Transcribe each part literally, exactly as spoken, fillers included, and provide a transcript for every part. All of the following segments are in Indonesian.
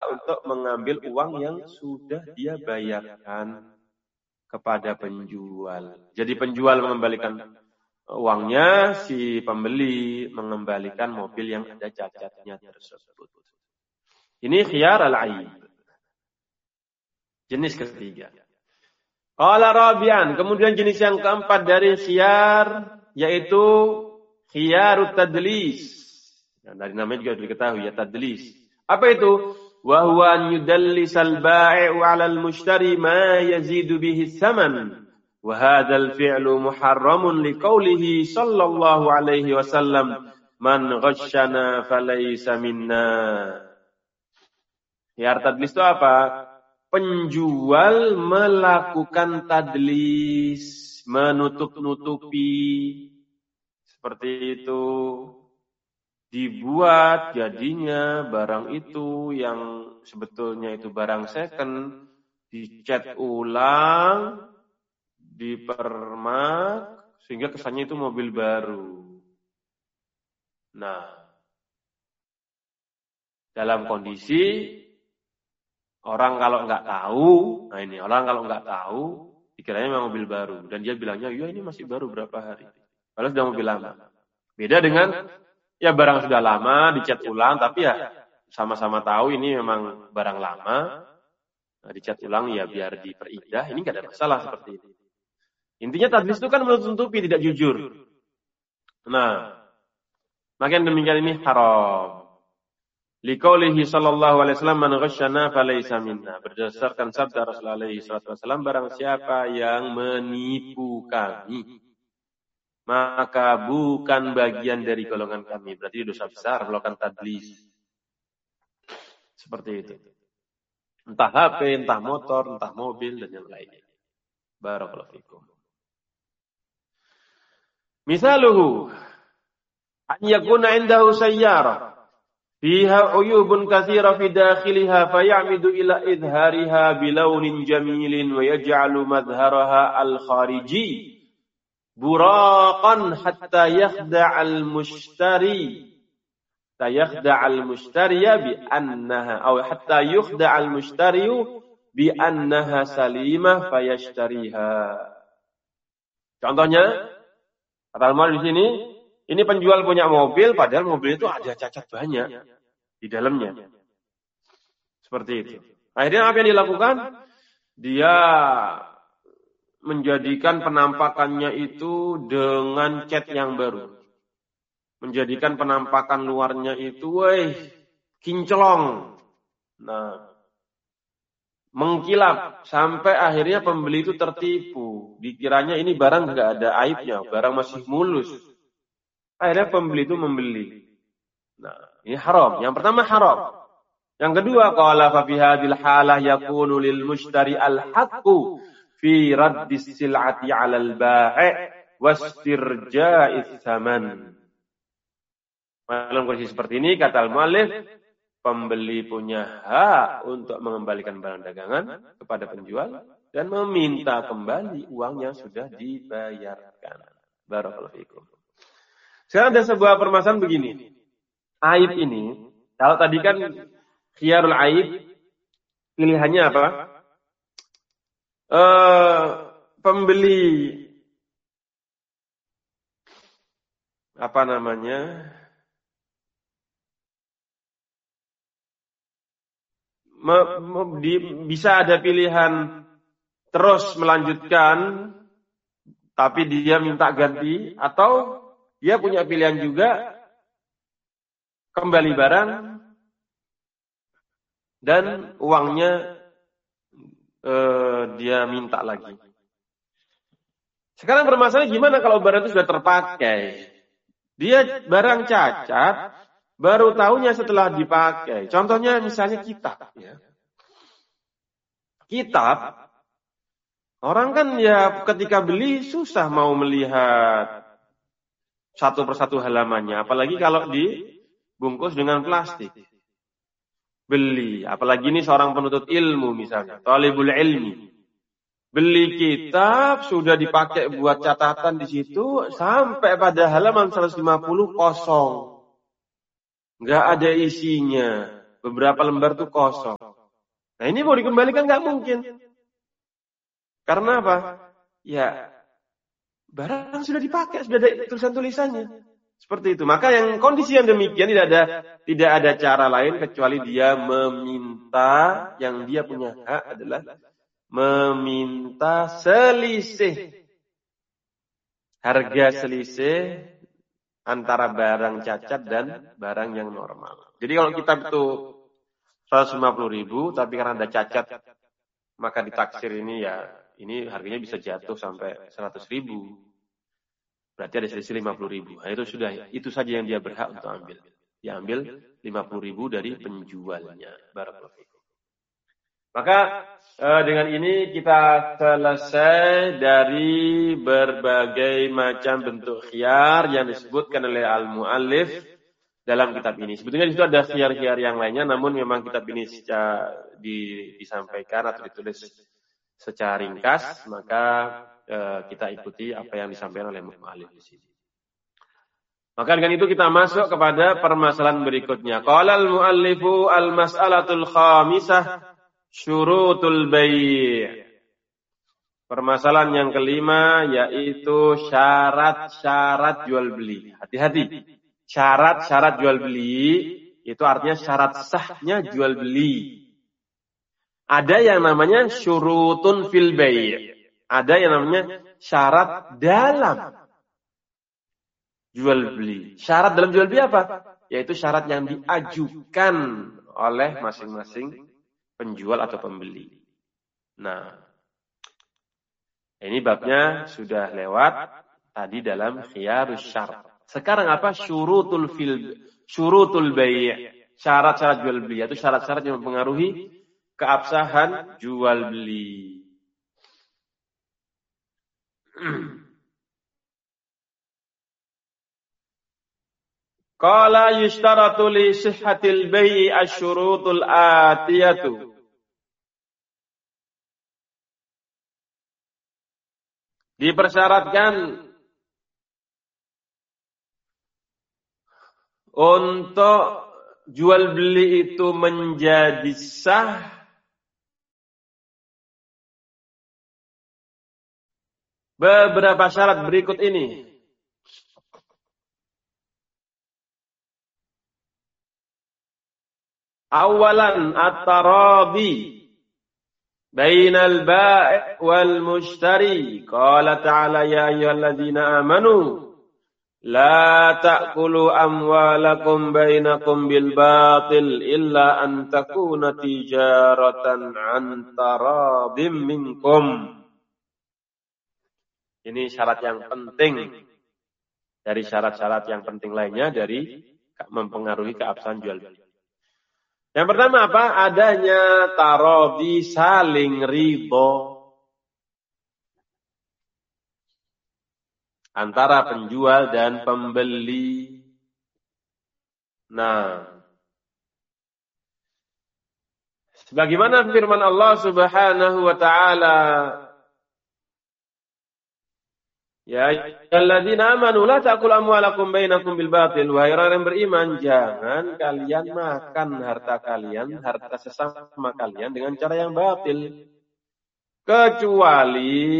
untuk mengambil uang yang sudah dia bayarkan kepada penjual. Jadi penjual mengembalikan uangnya, si pembeli mengembalikan mobil yang ada cacatnya tersebut. Ini khiyar al-aib. Jenis ketiga. Qala rabi'an, kemudian jenis yang keempat dari khiyar yaitu khiyarut tadlis. Nah, dari namanya juga diketahui ya, tadlis. Apa itu? Wa huwa an yudallisal bai'u 'alal mushtari ma yazidu bihi tsaman. Wa hadzal fi'lu muharramun liqaulihi sallallahu alaihi wasallam man ghashana falaysa minna. Khiyar tadlis itu apa? Penjual melakukan tadlis, menutup-nutupi, seperti itu. Dibuat jadinya barang itu yang sebetulnya itu barang second, dicat ulang, dipermak, sehingga kesannya itu mobil baru. Nah, dalam kondisi orang kalau nggak tahu, nah ini orang kalau nggak tahu, dikiranya memang mobil baru. Dan dia bilangnya, ya ini masih baru berapa hari. Padahal sudah mobil lama. Beda dengan, ya barang sudah lama, dicat ulang, tapi ya sama-sama tahu ini memang barang lama. Nah, dicat ulang ya biar diperindah, ini nggak ada masalah seperti itu. Intinya tadlis itu kan menutupi, tidak jujur. Nah, makin demikian ini haram. Liqaulihi sallallahu alaihi wasallam man ghasyana falaysa minna. Berdasarkan sabda Rasulullah alaihi wasallam, barang siapa yang menipu kami, maka bukan bagian dari golongan kami. Berarti dosa besar melakukan tadlis. Seperti itu. Entah H P, entah motor, entah mobil dan yang lainnya. Barakallahu fikum. Misaluhu an yakuna indahu sayyarah fiha uyubun katsira fi dakhiliha fayamidu ila idhariha bilaunin jamilin wa yaj'alu madharaha al-khariji buraqan hatta yakhda'a al-mushtari tayakhda'a al-mushtariya bi annaha aw hatta yukhda'a al-mushtariyu bi annaha salimah fayashtariha. Contohnya kata al-mu'allif di sini, ini penjual punya mobil, padahal mobil itu ada cacat banyak di dalamnya. Seperti itu. Akhirnya apa yang dilakukan? Dia menjadikan penampakannya itu dengan cat yang baru. Menjadikan penampakan luarnya itu, weh, kinclong. Nah, mengkilap. Sampai akhirnya pembeli itu tertipu. Dikiranya ini barang nggak ada aibnya, barang masih mulus. Akhirnya pembeli itu membeli. Nah, ini haram. Yang pertama haram. Yang kedua, qala fa fi hadhil halah yakunu lil mushtari al haqqu fi raddis sil'ati 'ala al bai' wastirja'is tsaman. Dalam kondisi seperti ini kata al-mu'allif, pembeli punya hak untuk mengembalikan barang dagangan kepada penjual dan meminta kembali uang yang sudah dibayarkan. Barakallahu fikum. Sekarang ada sebuah permasalahan begini. Aib ini, kalau tadi kan khiyarul aib, pilihannya apa? E, pembeli, apa namanya, me, me, di, bisa ada pilihan terus melanjutkan, tapi dia minta ganti, atau dia punya pilihan juga kembali barang dan uangnya eh, dia minta lagi. Sekarang permasalahannya gimana kalau barang itu sudah terpakai? Dia barang cacat, baru tahunya setelah dipakai. Contohnya misalnya kitab. Ya. Kitab, orang kan ya ketika beli susah mau melihat satu persatu halamannya, apalagi kalau dibungkus dengan plastik. Beli, apalagi ini seorang penuntut ilmu misalnya, talibul ilmi. Beli kitab sudah dipakai buat catatan di situ sampai pada halaman seratus lima puluh kosong. Enggak ada isinya. beberapa lembar tuh kosong. Nah ini mau dikembalikan nggak mungkin. Karena apa? Ya barang sudah dipakai, sudah ada tulisan-tulisannya. Seperti itu. Maka yang kondisi yang demikian tidak ada tidak ada cara lain kecuali dia meminta, yang dia punya hak adalah meminta selisih. Harga selisih antara barang cacat dan barang yang normal. Jadi kalau kitab itu seratus lima puluh ribu, tapi karena ada cacat, maka ditaksir ini ya, ini harganya bisa jatuh sampai seratus ribu. Berarti ada selisih lima puluh ribu. Nah, itu sudah, itu saja yang dia berhak untuk ambil. Dia ambil lima puluh ribu dari penjualnya. Barakallahu fikum. Maka eh, dengan ini kita selesai dari berbagai macam bentuk khiyar yang disebutkan oleh al-muallif dalam kitab ini. Sebetulnya di situ ada khiyar-khiyar yang lainnya, namun memang kitab ini secara, di, disampaikan atau ditulis secara ringkas, maka eh, kita ikuti apa yang disampaikan oleh muallif di sini. Maka dengan itu kita masuk kepada permasalahan berikutnya. Qala al-muallifu al-mas'alatul khamisah syurutul bai'. Permasalahan yang kelima yaitu syarat-syarat jual beli. Hati-hati. Syarat-syarat jual beli itu artinya syarat sahnya jual beli. Ada yang namanya syurutun fil bai'. Ada yang namanya syarat dalam jual beli. Syarat dalam jual beli apa? Yaitu syarat yang diajukan oleh masing-masing penjual atau pembeli. Nah, ini babnya sudah lewat tadi dalam khiyarus syarat. Sekarang apa? Syurutul fil syurutul bai'. Syarat-syarat jual beli, yaitu syarat-syarat yang mempengaruhi keabsahan jual beli. Qala yushtaratu li sihhatil bai'i asy-syurutul atiyatu. Dipersyaratkan untuk jual beli itu menjadi sah beberapa syarat berikut ini. Awalan at-taradi bainal bai' wal mushtari. Qala ta'ala ya ayyuhalladzina amanu la ta'kulu amwalakum bainakum bil batil illa an takuna tijaratan an taradim minkum. Ini syarat yang penting dari syarat-syarat yang penting lainnya dari mempengaruhi keabsahan jual beli. Yang pertama apa? Adanya taradhi, saling ridho antara penjual dan pembeli. Nah, sebagaimana firman Allah Subhanahu wa taala, ya ayyuhalladzina amanu la ta'kulu amwalakum bainakum bil batil. Wahai orang yang beriman, jangan kalian makan harta kalian, harta sesama kalian dengan cara yang batil. Kecuali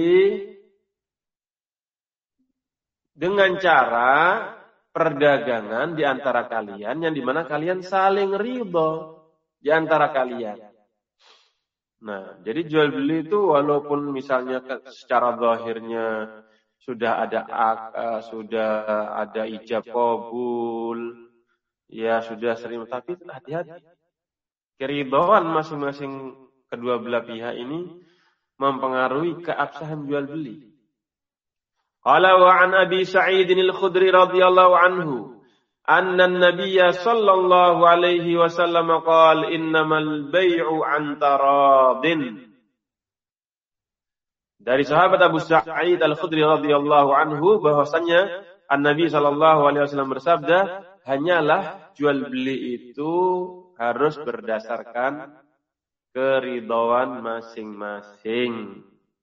dengan cara perdagangan di antara kalian yang dimana kalian saling ridho di antara kalian. Nah, jadi jual beli itu walaupun misalnya secara zahirnya sudah ada uh, sudah ada ijab qabul, ya sudah sering, tapi hati-hati. Keridhaan masing-masing kedua belah pihak ini mempengaruhi keabsahan jual beli. Qala wa an Abi Sa'id al-Khudri radhiyallahu anhu anna an-nabiyya sallallahu alaihi wasallam qala innamal bai'u an taradin. Dari sahabat Abu Sa'id al-Khudri radhiyallahu anhu bahwasanya An-Nabi sallallahu alaihi wasallam bersabda, hanyalah jual beli itu harus berdasarkan keridhaan masing-masing.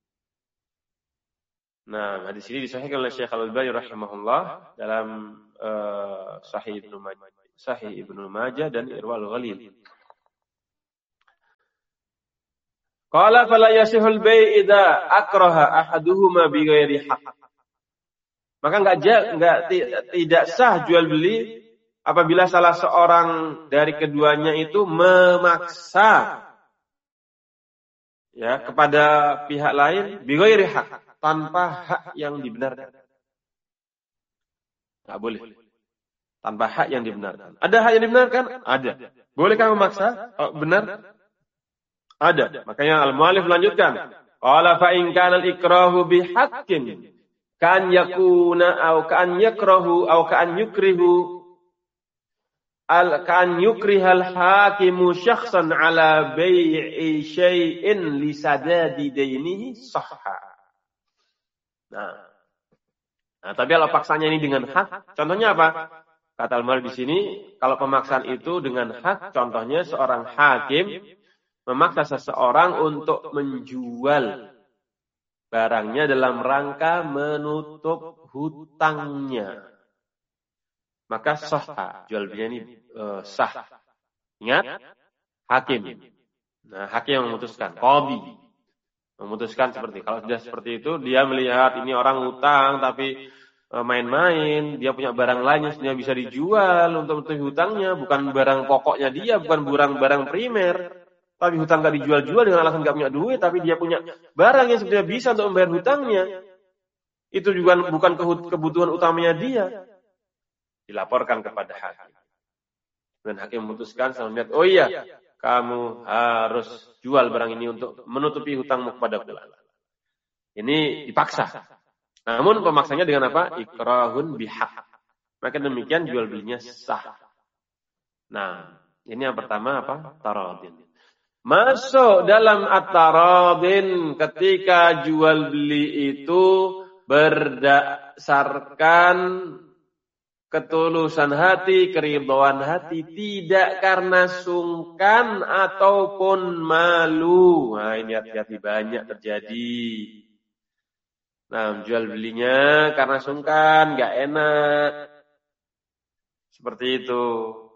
Nah, hadis ini disahihkan oleh Syekh Al-Albani rahimahullah dalam uh, Sahih Ibnu Majah, Sahih Ibnu Majah dan Irwaul Ghalil. Qala fala yasihul bai' idza akraha ahaduhuma bighairi haqq. Maka enggak enggak tidak sah jual beli apabila salah seorang dari keduanya itu memaksa ya kepada pihak lain bighairi haqq, tanpa hak yang dibenarkan. Enggak boleh. Tanpa hak yang dibenarkan. Ada hak yang dibenarkan? Ada. Bolehkah memaksa? Oh, benar? Ada. Makanya al-mu'allif lanjutkan. Qala fa in kana al-ikrahu bihaqqin kan yakuna aw kan yakrahu aw kan yukrihu al kan yukrihal hakimu syakhsan ala bai'i syai'in li sadadi dainihi sahha. Nah. Nah, tapi kalau paksanya ini dengan hak, contohnya apa? Kata al-mu'allif di sini, kalau pemaksaan itu dengan hak, contohnya seorang hakim memaksa seseorang untuk menjual barangnya dalam rangka menutup hutangnya. Maka sah, jual belinya ini uh, sah. Ingat, hakim. Nah, hakim yang memutuskan, qadhi memutuskan seperti kalau sudah seperti itu, dia melihat ini orang hutang tapi uh, main-main, dia punya barang lain yang sebenarnya bisa dijual untuk menutupi hutangnya, bukan barang pokoknya dia, bukan barang-barang primer. Tapi hutang gak dijual-jual dengan alasan gak punya duit, tapi dia punya barang yang sebenarnya bisa untuk membayar hutangnya. Itu juga bukan kebutuhan utamanya dia. Dilaporkan kepada hakim. Dan hakim memutuskan sama melihat, oh iya, kamu harus jual barang ini untuk menutupi hutangmu kepada fulan. Ini dipaksa. Namun pemaksanya dengan apa? Ikrahun bihaq. Maka demikian jual belinya sah. Nah, ini yang pertama apa? Taradin. Masuk dalam at-taradin ketika jual beli itu berdasarkan ketulusan hati, keridhaan hati, tidak karena sungkan ataupun malu. Nah, ini hati-hati banyak terjadi. Nah, jual belinya karena sungkan, gak enak. Seperti itu.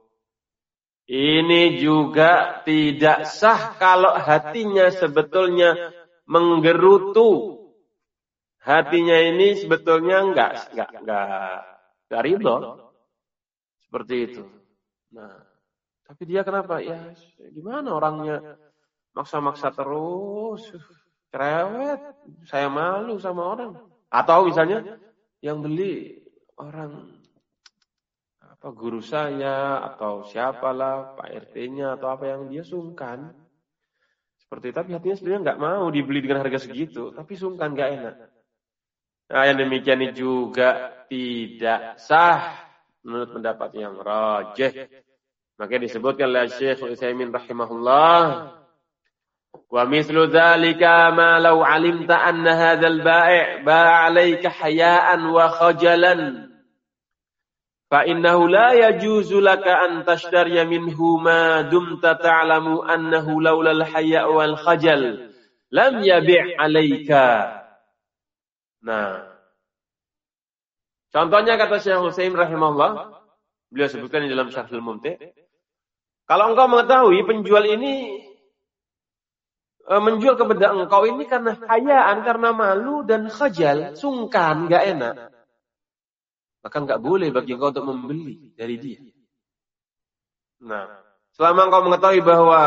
Ini juga tidak sah kalau hatinya sebetulnya menggerutu. Hatinya ini sebetulnya enggak enggak enggak enggak ridho. Seperti itu. Nah, tapi dia kenapa? Ya, gimana orangnya maksa-maksa terus, cerewet, saya malu sama orang. Atau misalnya yang beli orang apa guru saya atau siapalah Pak R T-nya atau apa yang dia sungkan seperti itu, tapi hatinya sebenarnya nggak mau dibeli dengan harga segitu, tapi sungkan nggak enak. Nah, yang demikian ini juga tidak sah menurut pendapat yang rajih. Makanya disebutkan oleh Syekh Utsaimin rahimahullah, wa mithlu dzalika ma law alimta anna hadzal bai' ba'a 'alaika haya'an wa khajalan fa innahu la yajuzu laka an tashtariya minhu ma dumta ta'lamu annahu laula al-haya' wal khajal lam yabi' 'alaika. Nah, contohnya kata Syekh Utsaimin rahimahullah, beliau sebutkan di dalam Syarhul Mumti', kalau engkau mengetahui penjual ini e, menjual kepada engkau ini karena hayaan, karena malu dan khajal, sungkan, enggak enak, maka enggak boleh bagi engkau untuk membeli dari dia. Nah, selama engkau mengetahui bahwa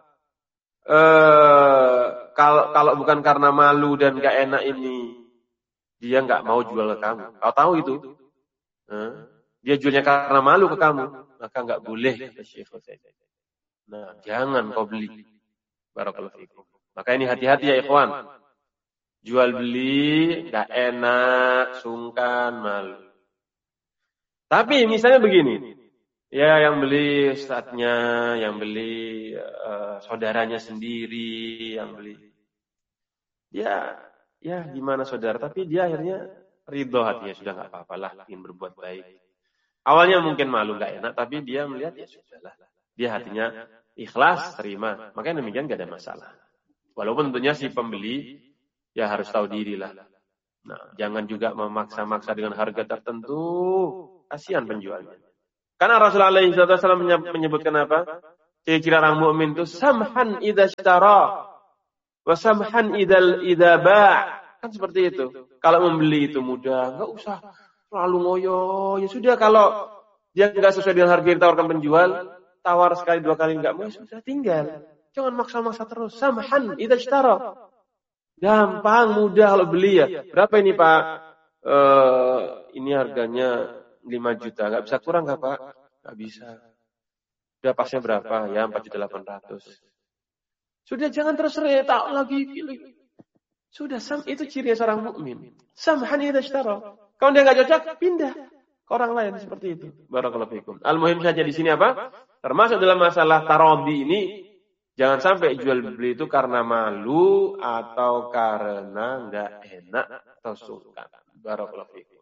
eh, kalau kalau bukan karena malu dan enggak enak ini, dia enggak mau jual ke kamu. Kau tahu itu? Eh, dia jualnya karena malu ke kamu, maka enggak boleh kata Syekh Utsaimin. Nah, jangan kau beli. Barakallahu fikum. Maka ini hati-hati ya ikhwan. Jual beli enggak enak, sungkan, malu. Tapi misalnya begini, ya yang beli ustadznya, yang beli uh, saudaranya sendiri, yang beli, ya, ya gimana saudara? Tapi dia akhirnya ridho hatinya, sudah nggak apa-apalah, ingin berbuat baik. Awalnya mungkin malu nggak enak, tapi dia melihat ya sudahlah, dia hatinya ikhlas, terima. Makanya demikian nggak ada masalah. Walaupun tentunya si pembeli ya harus tahu diri lah. Nah, jangan juga memaksa-maksa dengan harga tertentu. Kasihan penjualnya. Karena Rasulullah shallallahu alaihi wasallam menyebutkan apa? Ciri-ciri orang mukmin itu samhan idza ishtara. Wasamhan idal idaba. Kan seperti itu. Kalau membeli itu mudah, enggak usah terlalu ngoyo. Ya sudah, kalau dia enggak sesuai dengan harga yang ditawarkan penjual, tawar sekali dua kali enggak mau, sudah tinggal. Jangan maksa-maksa terus. Samhan idza ishtara. Gampang, mudah kalau beli ya. Berapa ini Pak? Uh, ini harganya lima juta. Enggak bisa kurang enggak Pak? Enggak bisa. Udah pasnya berapa? Ya empat juta delapan ratus. Sudah, jangan terus tak lagi pilih. Sudah, sam itu ciri seorang mukmin. Samhan idza ishtara. Kalau dia enggak cocok, pindah ke orang lain seperti itu. Barakallahu fikum. Al-muhim saja di sini apa? Termasuk dalam masalah taradhi ini, jangan sampai jual beli itu karena malu atau karena enggak enak atau sungkan. Barakallahu fikum.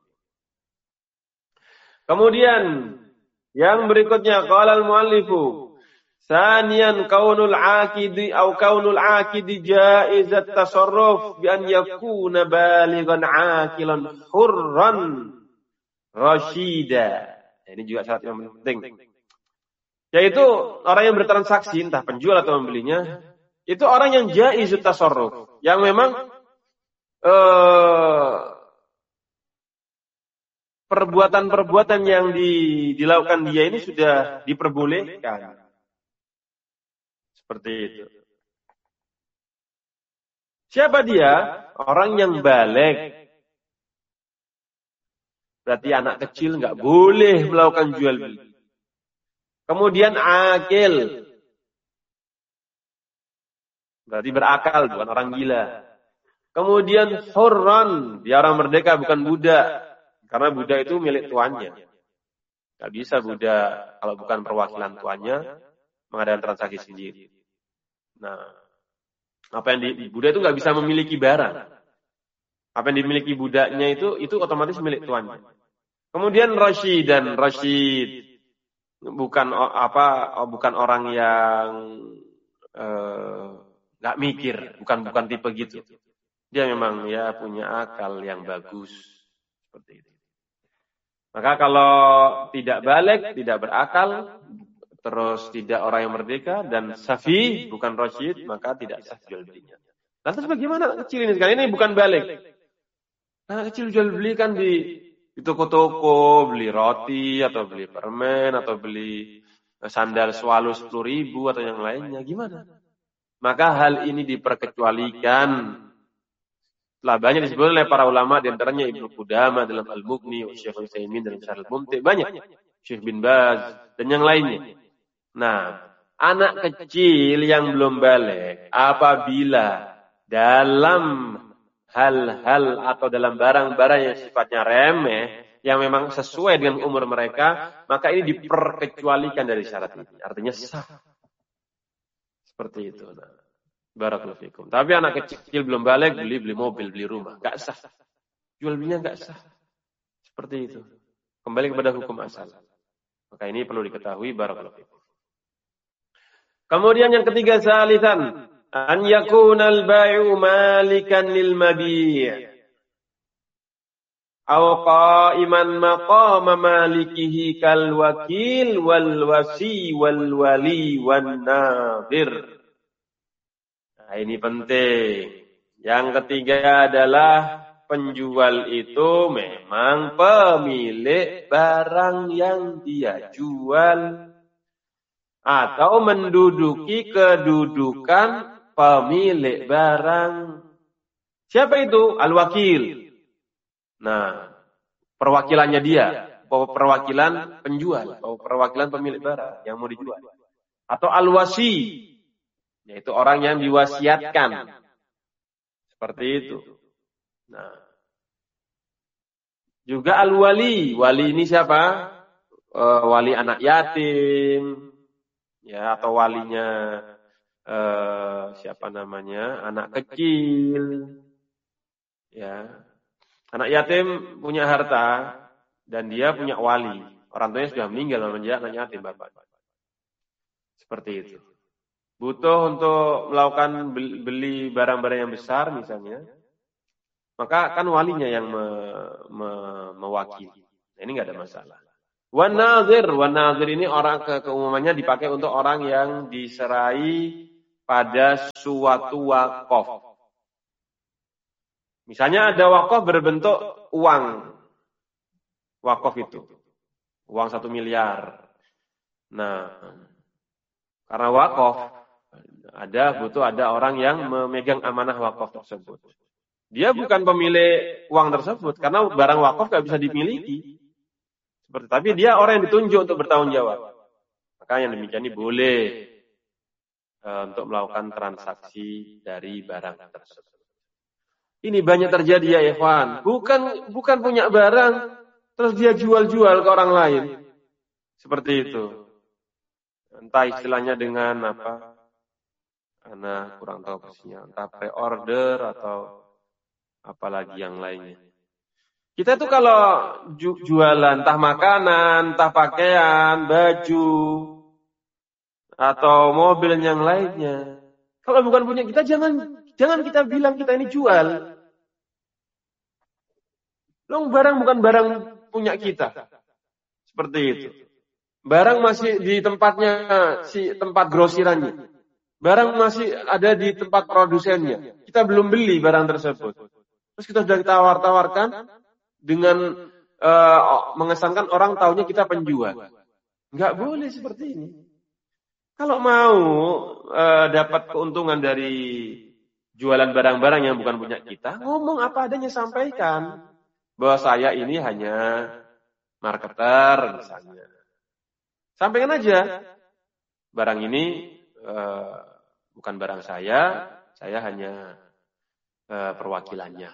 Kemudian yang berikutnya qala al-muallifu Saniyan kaunul aqidi au kaunul aqidi jaizat tasarruf bi an yakuna balighan aqilan hurran rasyida. Ini juga syarat yang penting. Yaitu orang yang bertransaksi entah penjual atau membelinya itu orang yang jaizut tasarruf, yang memang eh, perbuatan-perbuatan yang di, dilakukan dia ini sudah diperbolehkan. Seperti itu. Siapa dia? Orang yang baligh. Berarti anak kecil nggak boleh melakukan jual beli. Kemudian akil. Berarti berakal, bukan orang gila. Kemudian hurran. Dia orang merdeka, bukan budak. Karena budak itu milik tuannya. Nggak bisa budak kalau bukan perwakilan tuannya mengadakan transaksi sendiri. Nah, apa yang di budak itu nggak bisa memiliki barang. Apa yang dimiliki budaknya itu itu otomatis milik tuannya. Kemudian rasyid dan rasyid bukan apa bukan orang yang nggak eh, mikir, bukan bukan tipe gitu. Dia memang ya punya akal yang bagus seperti itu. Maka kalau tidak baligh, tidak berakal, terus tidak orang yang merdeka dan safi bukan rasyid, maka tidak sah jual belinya. Lantas bagaimana anak kecil ini sekarang? Ini bukan baligh. Anak kecil jual beli kan di di toko-toko, beli roti atau beli permen atau beli sandal swallow sepuluh ribu atau yang lainnya. Gimana? Maka hal ini diperkecualikan. Telah banyak disebut oleh para ulama, di antaranya Ibnu Qudamah dalam Al-Mughni, Syekh Utsaimin dalam Syarh Al-Mumti', banyak. Syekh bin Baz dan yang lainnya. Nah, anak kecil yang belum baligh apabila dalam hal-hal atau dalam barang-barang yang sifatnya remeh, yang memang sesuai dengan umur mereka, maka ini diperkecualikan dari syarat ini. Artinya sah. Seperti itu. Nah. Barakallahu fikum. Tapi anak kecil belum baligh beli beli mobil, beli rumah, enggak sah. Jual belinya enggak sah. Seperti itu. Kembali kepada hukum asal. Maka ini perlu diketahui. Barakallahu fikum. Kemudian yang ketiga, salisan, an yakuna al-bai'u malikan lil mabi'. Aw qa'iman maqama malikihi kal wakil wal wasi wal wali wan nadhir. Nah, ini penting. Yang ketiga adalah penjual itu memang pemilik barang yang dia jual atau menduduki kedudukan pemilik barang. Siapa itu? Al-wakil. Nah, perwakilannya dia, perwakilan penjual, perwakilan pemilik barang yang mau dijual. Atau al-wasi, yaitu orang yang diwasiatkan. Seperti itu. Nah. Juga al-wali. Wali ini siapa? E, wali anak yatim. Ya, atau walinya e, siapa namanya? Anak kecil. Ya. Anak yatim punya harta dan dia punya wali. Orang tuanya sudah meninggal menjadi anak yatim bapak. Seperti itu. Butuh untuk melakukan beli barang-barang yang besar misalnya, maka kan walinya yang me, me, mewakili. Nah, ini nggak ada masalah. Wan nazir, wan nazir ini orang ke keumumannya dipakai untuk orang yang diserai pada suatu wakaf. Misalnya ada wakaf berbentuk uang. Wakaf itu. Uang satu miliar. Nah, karena wakaf, ada butuh ada orang yang memegang amanah wakaf tersebut. Dia bukan pemilik uang tersebut, karena barang wakaf gak bisa dimiliki. Seperti, tapi dia orang yang ditunjuk untuk bertanggung jawab. Maka yang demikian ini boleh uh, untuk melakukan transaksi dari barang tersebut. Ini banyak terjadi ya ikhwan. Bukan bukan punya barang, terus dia jual-jual ke orang lain. Seperti itu. Entah istilahnya dengan apa. Ana kurang tahu persisnya. Entah pre-order atau apalagi yang lainnya. Kita tuh kalau ju- jualan entah makanan, entah pakaian, baju, atau mobil yang lainnya. Kalau bukan punya kita, jangan jangan kita bilang kita ini jual. Loh, barang bukan barang punya kita. Seperti itu. Barang masih di tempatnya, si tempat grosirannya. Barang masih ada di tempat produsennya. Kita belum beli barang tersebut. Terus kita sudah ditawar-tawarkan dengan uh, mengesankan orang taunya kita penjual. Enggak boleh seperti ini. Kalau mau uh, dapat keuntungan dari jualan barang-barang yang bukan punya kita, ngomong apa adanya, sampaikan bahwa saya ini hanya marketer misalnya. Sampaikan aja, barang ini uh, bukan barang saya, saya hanya uh, perwakilannya.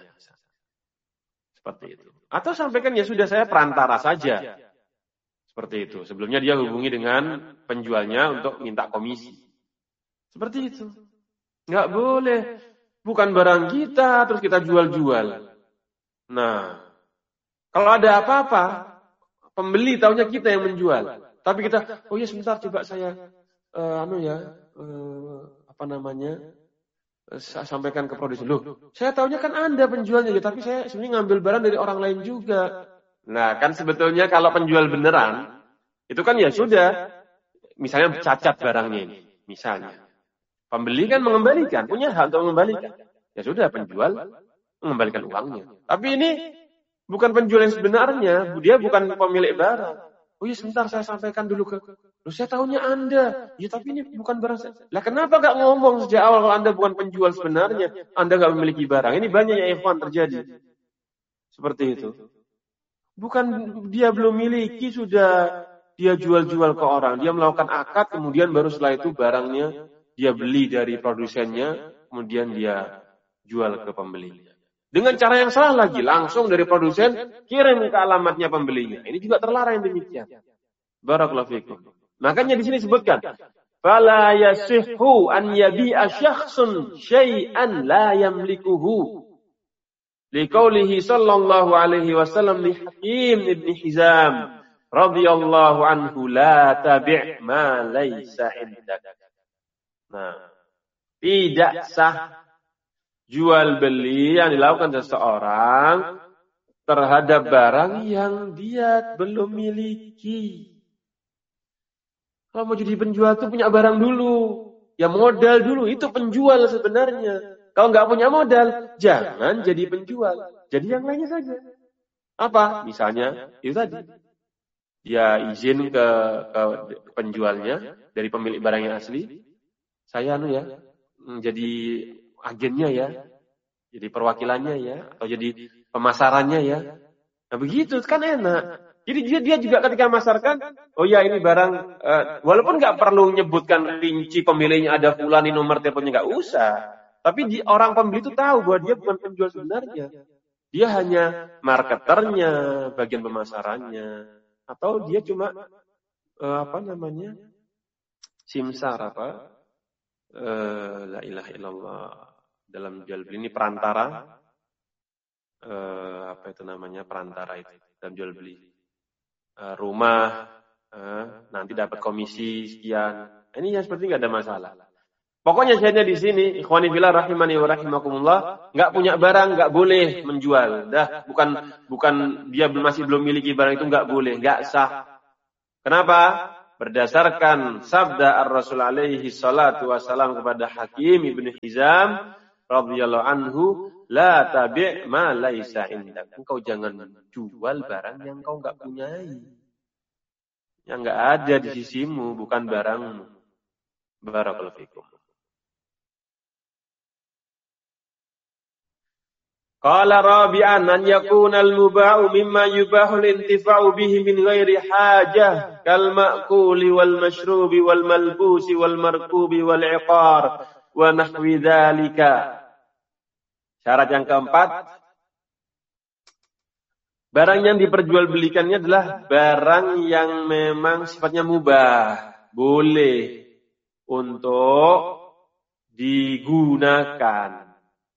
Seperti itu. Atau sampaikan ya sudah, saya perantara saja. Seperti itu. Sebelumnya dia hubungi dengan penjualnya untuk minta komisi. Seperti itu. Nggak boleh. Bukan barang kita, terus kita jual-jual. Nah, kalau ada apa-apa, pembeli taunya kita yang menjual. Tapi kita, oh ya sebentar coba saya, uh, anu ya, uh, apa namanya, uh, saya sampaikan ke produsen. Loh, saya taunya kan Anda penjualnya, ya, tapi saya sebenarnya ngambil barang dari orang lain juga. Nah, kan sebetulnya kalau penjual beneran, itu kan ya sudah, misalnya cacat barangnya ini, misalnya. Pembeli kan mengembalikan, punya hak untuk mengembalikan. Ya sudah, penjual mengembalikan uangnya. Tapi ini bukan penjual yang sebenarnya, dia bukan pemilik barang. Oh iya sebentar saya sampaikan dulu ke, loh saya tahunya Anda. Ya tapi ini bukan barang saya. Lah kenapa gak ngomong sejak awal kalau Anda bukan penjual sebenarnya, Anda gak memiliki barang. Ini banyak ya ikhwan terjadi. Seperti itu. Bukan dia belum miliki, sudah dia jual-jual ke orang. Dia melakukan akad, kemudian baru setelah itu barangnya dia beli dari produsennya, kemudian dia jual ke pembelinya. Dengan cara yang salah lagi, langsung dari produsen kirim ke alamatnya pembelinya. Ini juga terlarang demikian. Barakallahu fikum. Makanya di sini disebutkan, fala yasihhu an yabi'a syakhsun syai'an la yamlikuhu. Liqaulihi sallallahu alaihi wasallam li Hakim ibn Hizam radhiyallahu anhu, la tabi' ma laysa indak. Nah, tidak sah jual beli yang dilakukan seseorang terhadap barang yang dia belum miliki. Kalau mau jadi penjual tuh punya barang dulu, ya modal dulu, itu penjual sebenarnya. Kalau nggak punya modal, jangan jadi penjual, jadi yang lainnya saja. Apa? Misalnya itu tadi, dia izin ke, ke penjualnya dari pemilik barang yang asli, saya anu ya, jadi agennya ya, jadi perwakilannya ya, atau jadi pemasarannya ya. Nah begitu kan enak. Jadi dia dia juga ketika masarkan, oh ya ini barang, uh, walaupun nggak perlu menyebutkan rinci pemiliknya, ada fulan, ini nomor teleponnya nggak usah. Tapi di, orang pembeli itu tahu bahwa dia bukan penjual sebenarnya. Dia hanya marketernya, bagian pemasarannya, atau dia cuma uh, apa namanya, simsar apa, uh, la ilaha illallah. Dalam jual beli ini perantara, eh, apa itu namanya, perantara itu dalam jual beli eh, rumah, eh, nanti dapat komisi sekian. Ini yang seperti nggak ada masalah. Pokoknya syahidnya di sini, ikhwani fillah rahimani wa rahimakumullah, nggak punya barang nggak boleh menjual. Dah bukan bukan dia masih belum miliki barang itu nggak boleh, nggak sah. Kenapa? berdasarkan sabda Ar-Rasul alaihi salatu wasalam kepada Hakim ibn Hizam radhiyallahu anhu, la tabi' ma laisa indak. Engkau jangan jual barang yang kau enggak punyai. Yang enggak ada di sisimu, bukan barangmu. Barakallahu fikum. Qala rabi'an an yakuna al-muba'u mimma yubahu al-intifa'u bihi min ghairi hajah kal ma'kuli wal mashrubi wal malbusi wal markubi wal 'iqar wa nahwi dzalika. Syarat yang keempat, barang yang diperjualbelikannya adalah barang yang memang sifatnya mubah, boleh untuk digunakan.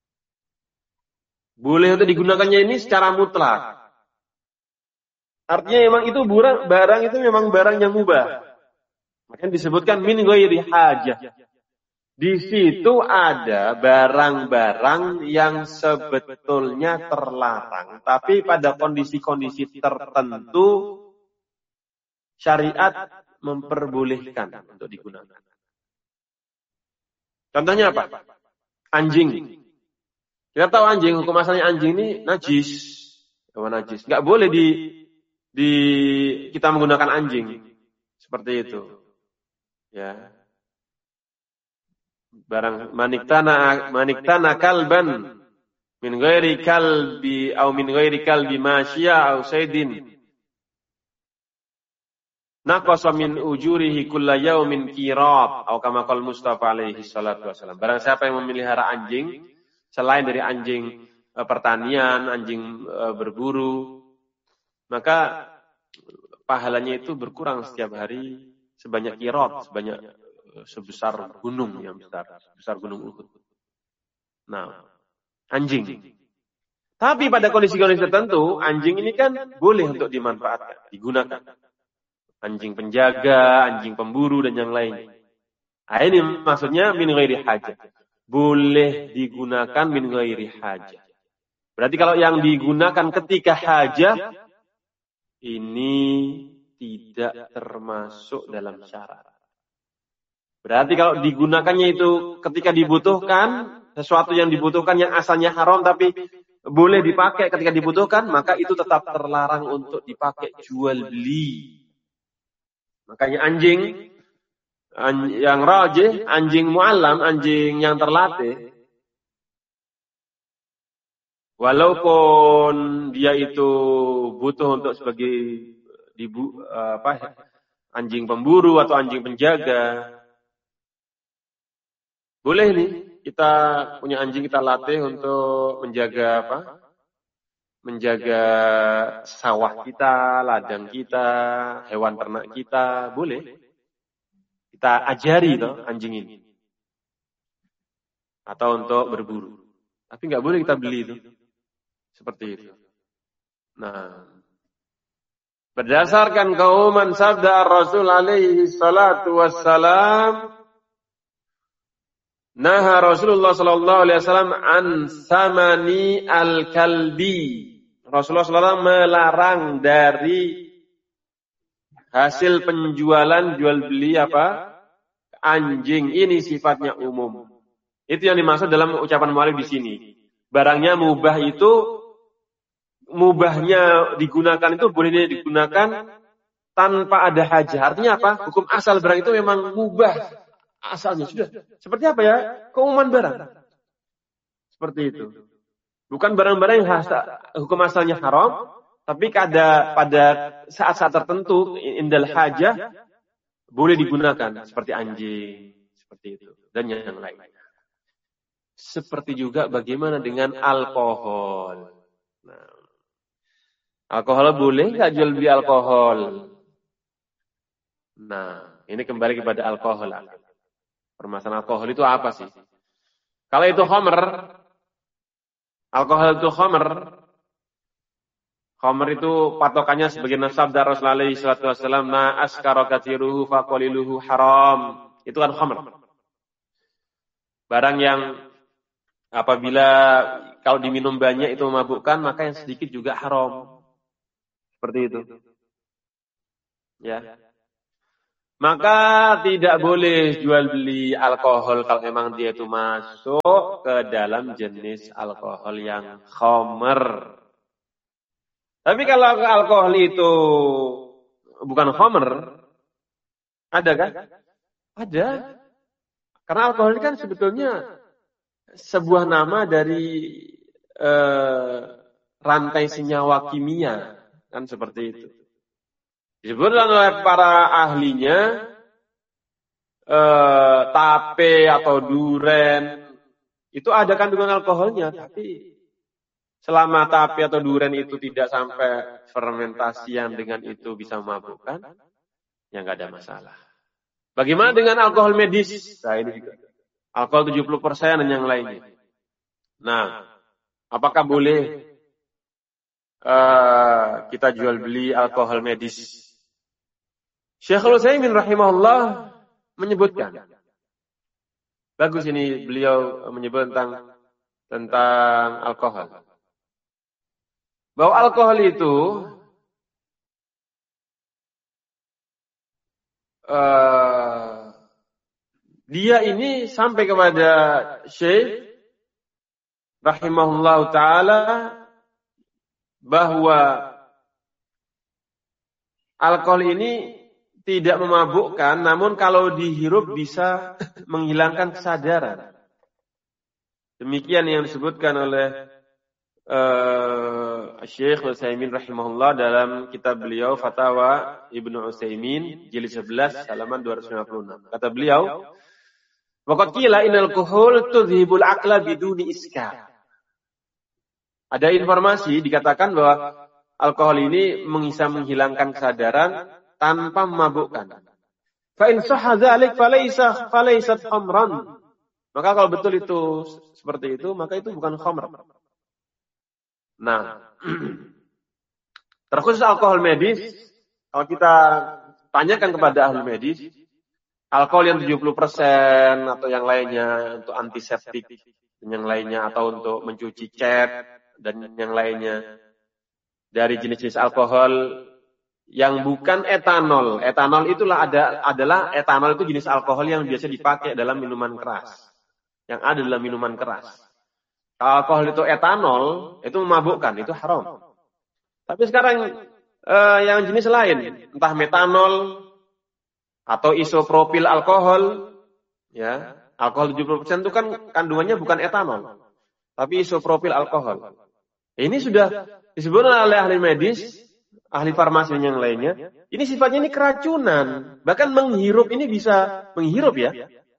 Boleh untuk digunakannya ini secara mutlak. Artinya memang itu barang itu memang barang yang mubah. Makanya disebutkan min ghairi hajah. Di situ ada barang-barang yang sebetulnya terlarang, tapi pada kondisi-kondisi tertentu syariat memperbolehkan untuk digunakan. Contohnya apa? Anjing. Kita tahu anjing, hukum asalnya anjing ini najis, hewan najis. Enggak boleh di di kita menggunakan anjing seperti itu. Ya. Barang maniktana maniktana kalban min ghairi kalbi atau min ghairi kalbi masya au saydin naqasa min ujurihi kulla yaumin qirat atau kama qala Mustafa alaihi salatu wasallam. Barang siapa yang memelihara anjing selain dari anjing e, pertanian, anjing e, berburu, maka pahalanya itu berkurang setiap hari sebanyak qirat, sebanyak e, sebesar gunung yang besar, sebesar gunung Uhud. Nah, anjing. Tapi pada kondisi-kondisi tertentu, anjing ini kan boleh untuk dimanfaatkan, digunakan. Anjing penjaga, anjing pemburu dan yang lain. Nah, ini maksudnya min ghairi hajah. Boleh digunakan min ghairi hajah. Berarti kalau yang digunakan ketika hajah ini tidak termasuk dalam syarat. Berarti kalau digunakannya itu ketika dibutuhkan, sesuatu yang dibutuhkan yang asalnya haram tapi boleh dipakai ketika dibutuhkan, maka itu tetap terlarang untuk dipakai jual beli. Makanya anjing yang rajih, anjing mu'allam, anjing yang terlatih, walaupun dia itu butuh untuk sebagai dibu, apa, anjing pemburu atau anjing penjaga, boleh nih kita punya anjing kita latih untuk menjaga apa? Menjaga sawah kita, ladang kita, hewan ternak kita, boleh. Kita ajari toh anjing ini. Atau untuk berburu. Tapi nggak boleh kita beli itu. Seperti itu. Nah, berdasarkan keumuman sabda Rasul alaihi salatu wassalam, naha Rasulullah sallallahu alaihi wasallam an samani al-kalbi. Rasulullah sallallahu alaihi wasallam melarang dari hasil penjualan jual beli apa? Anjing. Ini sifatnya umum. Itu yang dimaksud dalam ucapan mu'allif di sini. Barangnya mubah itu, mubahnya digunakan itu boleh digunakan tanpa ada hajah. Artinya apa? Hukum asal barang itu memang mubah. Asalnya sudah. Seperti apa ya? Keumuman barang. Seperti itu. Bukan barang-barang yang hasa, hukum asalnya haram, tapi pada pada saat-saat tertentu indal hajah boleh digunakan seperti anjing, seperti itu dan yang lain. Seperti juga bagaimana dengan alkohol. Nah, alkohol boleh nggak jual beli alkohol? Nah, ini kembali kepada alkohol. Permasalahan alkohol itu apa sih? Kalau itu khamr, alkohol itu khamr. Khamr itu patokannya sebagai sabda Rasulullah sallallahu alaihi wasallam, ma askara katsiruhu fa qaliluhu haram. Itu kan khamr. Barang yang apabila kalau diminum banyak itu memabukkan, maka yang sedikit juga haram. Seperti itu. Ya. Maka tidak boleh jual beli alkohol kalau memang dia itu masuk ke dalam jenis alkohol yang khamr. Tapi kalau alkohol itu bukan khamr, ada kan? Ada. Karena alkohol kan sebetulnya sebuah nama dari eh, rantai senyawa kimia, kan seperti itu. Disebutkan oleh para ahlinya eh, tape atau duren itu ada kandungan alkoholnya, tapi selama tape atau duren itu tidak sampai fermentasi yang dengan itu bisa memabukkan, ya nggak ada masalah. Bagaimana dengan alkohol medis? Nah ini juga alkohol tujuh puluh persen dan yang lainnya. Nah, apakah boleh uh, kita jual beli alkohol medis? Syekhul Utsaimin rahimahullah menyebutkan. Bagus ini beliau menyebut tentang tentang alkohol. Bahwa alkohol itu uh, dia ini sampai kepada Syekh rahimahullah ta'ala bahwa alkohol ini tidak memabukkan, namun kalau dihirup bisa menghilangkan kesadaran. Demikian yang disebutkan oleh uh, Syekh Utsaimin rahimahullah dalam kitab beliau Fatawa Ibnu Utsaimin jilid sebelas halaman dua ratus lima puluh enam. Kata beliau, "Waqad qila innal alkohol tudhibul aqla biduni iskar." Ada informasi dikatakan bahwa alkohol ini bisa menghilangkan kesadaran tanpa memabukkan. Fa in sahha dzalik falaysa falaysat khamran. Maka kalau betul itu seperti itu, maka itu bukan khamr. Nah, terkhusus alkohol medis, kalau kita tanyakan kepada ahli medis, alkohol yang tujuh puluh persen atau yang lainnya untuk antiseptik dan yang lainnya atau untuk mencuci cat dan yang lainnya dari jenis-jenis alkohol yang bukan etanol. Etanol itulah ada adalah etanol itu jenis alkohol yang biasa dipakai dalam minuman keras. Yang ada dalam minuman keras. Kalau alkohol itu etanol, itu memabukkan, itu haram. Tapi sekarang eh, yang jenis lain, entah metanol atau isopropil alkohol, ya, alkohol tujuh puluh persen itu kan kandungannya bukan etanol, tapi isopropil alkohol. Ini sudah disebutkan oleh ahli medis, ahli farmasi yang lainnya, ini sifatnya ini keracunan. Bahkan menghirup ini bisa menghirup ya.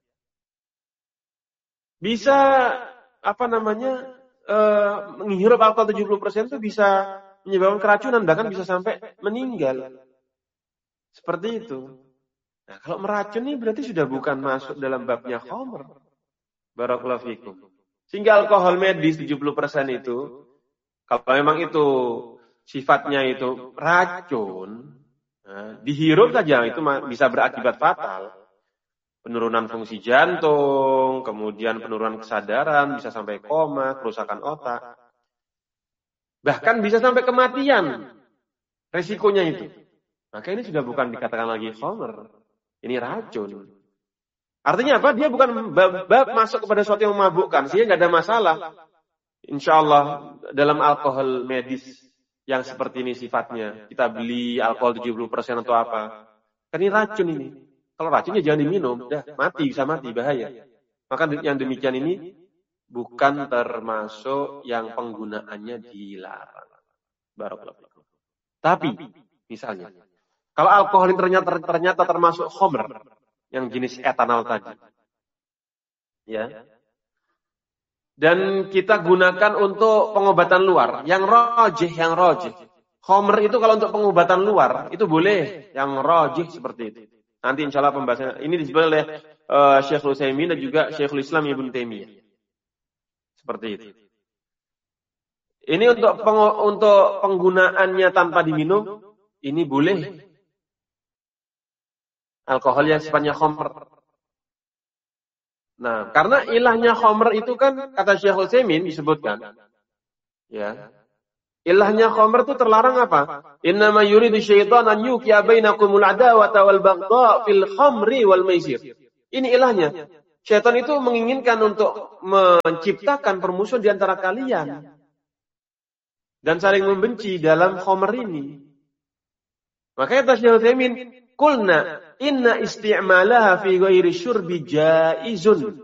Bisa apa namanya? E, menghirup alkohol tujuh puluh persen itu bisa menyebabkan keracunan, bahkan bisa sampai meninggal. Seperti itu. Nah, kalau meracuni berarti sudah bukan masuk dalam babnya khamr. Barakallahu fikum. Sehingga alkohol medis tujuh puluh persen itu, kalau memang itu sifatnya itu racun, nah, dihirup saja itu bisa berakibat fatal. Penurunan fungsi jantung, kemudian penurunan kesadaran, bisa sampai koma, kerusakan otak. Bahkan bisa sampai kematian. Resikonya itu. Maka ini sudah bukan dikatakan lagi khamr. Ini racun. Artinya apa? Dia bukan bab, bab masuk kepada sesuatu yang memabukkan. Sehingga nggak ada masalah. Insya Allah dalam alkohol medis yang seperti ini sifatnya. Kita beli alkohol tujuh puluh persen atau apa. Kan ini racun ini. Kalau racunnya jangan diminum. Dah, mati, bisa mati, bahaya. Maka yang demikian ini bukan termasuk yang penggunaannya dilarang. Barakallahu fikum. Tapi, misalnya, kalau alkohol ini ternyata, ternyata termasuk khamr, yang jenis etanol tadi. Ya. Dan kita gunakan untuk pengobatan luar. Yang rojih, yang rojih. Khamr itu kalau untuk pengobatan luar, itu boleh. Yang rojih seperti itu. Nanti insya Allah pembahasan. Ini disebut oleh uh, Syekhul Utsaimin dan juga Syekhul Islam Ibnu Taimiyah. Seperti itu. Ini untuk peng, untuk penggunaannya tanpa diminum, ini boleh. Alkohol yang sifatnya khamr. Nah, karena ilahnya khamr itu kan kata Syekhul Utsaimin disebutkan, ya, Ilahnya khamr itu terlarang apa? Innama yuridu syaitan an yuqiya bainakumul adawata wal baghdha fil khamri wal maisir. Ini ilahnya. Syaitan itu menginginkan untuk menciptakan permusuhan di antara kalian dan saling membenci dalam khamr ini. Makanya Syekh Utsaimin, qulna inna isti'malaha fi ghairi syurbi jaizun.